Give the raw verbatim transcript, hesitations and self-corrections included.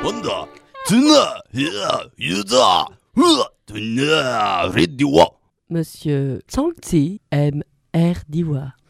Honda, Tuna, Ya, Yuda, Hua, Tuna, Ridiwa. Monsieur Zhangzi aime R. Diwa.